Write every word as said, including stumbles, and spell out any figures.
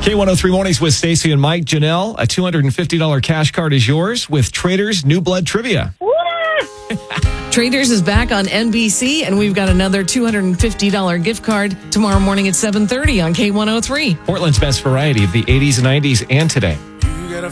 K one oh three Mornings with Stacey and Mike. Janelle, a two hundred fifty dollars cash card is yours with Traders New Blood Trivia. Traders is back on N B C, and we've got another two hundred fifty dollars gift card tomorrow morning at seven thirty on K one oh three. Portland's best variety of the eighties, nineties, and today.